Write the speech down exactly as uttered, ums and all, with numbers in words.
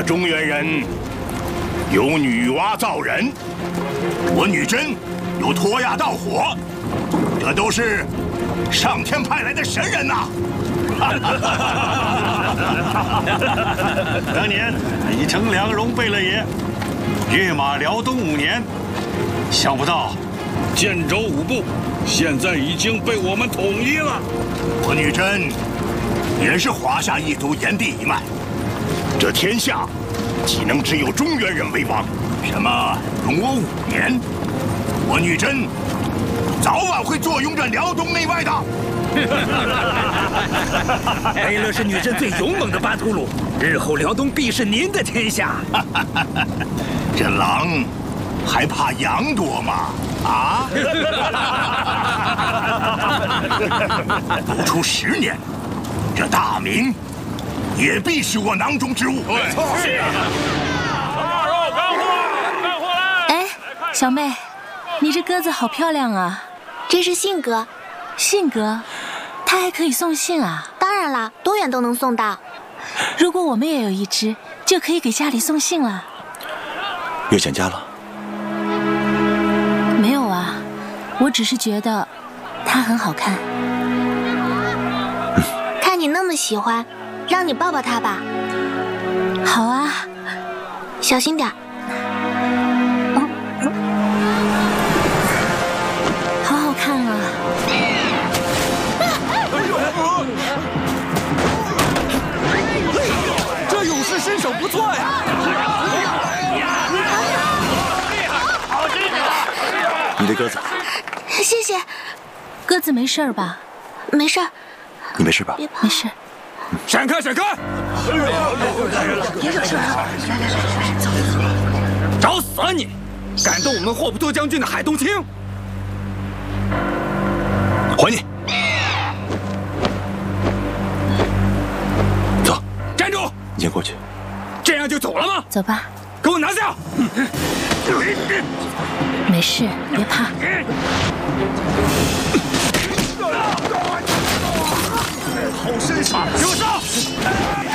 中原人有女娲造人，我女真有脱亚盗火，这都是上天派来的神人呐！ 当年李成梁荣贝勒爷跃马辽东五年，想不到建州五部现在已经被我们统一了。 我女真也是华夏一族炎帝一脉，这天下岂能只有中原人为王？什么容我五年，我女真早晚会坐拥着辽东内外的。 贝勒是女真最勇猛的巴图鲁，日后辽东必是您的天下。 这狼还怕羊多吗？啊！不出十年，这大明也必是我囊中之物。 对，是。 大肉干货，干货来！ 哎，小妹，你这鸽子好漂亮啊！ 这是信鸽， 信鸽，它还可以送信啊？ 当然啦，多远都能送到。 如果我们也有一只，就可以给家里送信了。 又想家了？ 没有啊，我只是觉得它很好看。 看你那么喜欢，让你抱抱它吧。 好啊， 小心点。 嗯嗯，好好看啊！ 这勇士身手不错呀！ 你的鸽子， 谢谢。 鸽子没事吧？ 没事。 你没事吧？ 没事。 闪开，闪开！ 别惹事啊！来来来来，走走走。 找死啊你！敢动我们霍普特将军的海东青！ 还你！走， 站住！ 你先过去。 这样就走了吗？ 走吧。 给我拿下！ 没事，别怕。 好身手， 给我上！